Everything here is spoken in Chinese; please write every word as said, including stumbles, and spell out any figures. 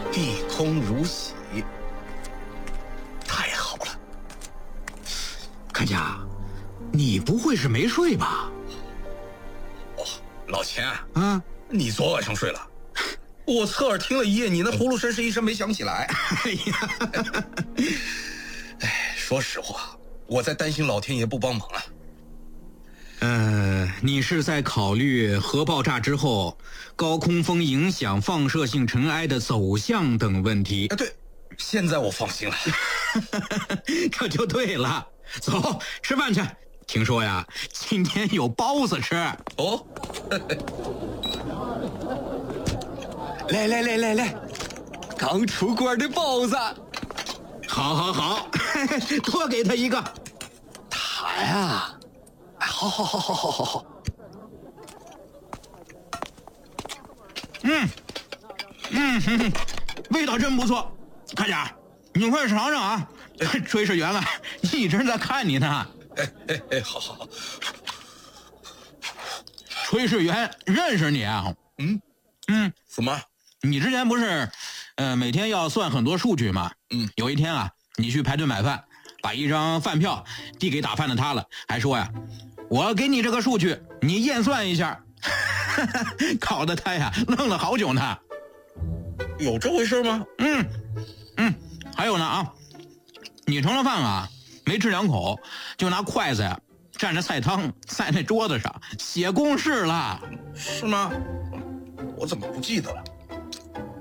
碧空如洗，太好了。 看家，你不会是没睡吧？ 哦，老钱啊， 你昨晚上睡了？我侧耳听了一夜，你那葫芦声是一声没响起来。 哎呀， 哎，说实话，我在担心老天爷不帮忙啊。 呃，你是在考虑核爆炸之后高空风影响放射性尘埃的走向等问题？ 啊，对，现在我放心了。 这就对了，走，吃饭去。听说呀，今天有包子吃。 哦， 来来来来来，刚出锅的包子。 好好好，多给他一个。 他呀。好好好好好好好， 嗯嗯哼哼，味道真不错，看家，你快尝尝啊！炊事员啊，一直在看你呢。 哎哎哎，好好好。 炊事员认识你啊？ 嗯嗯， 怎么？ 你之前不是，呃，每天要算很多数据吗？ 嗯， 有一天啊，你去排队买饭，把一张饭票递给打饭的他了，还说呀。我给你这个数据，你验算一下。搞得他呀愣了好久呢。 有这回事吗？ 嗯嗯，还有呢啊，你盛了饭啊，没吃两口，就拿筷子呀蘸着菜汤在那桌子上写公式了。 是吗？我怎么不记得了？